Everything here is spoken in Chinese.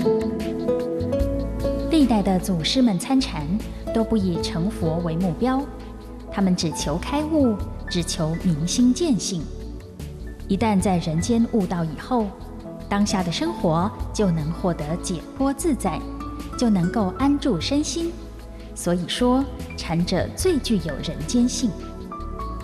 历代的祖师们参禅，都不以成佛为目标，他们只求开悟，只求明心见性。一旦在人间悟道以后，当下的生活就能获得解脱自在，就能够安住身心。所以说，禅者最具有人间性。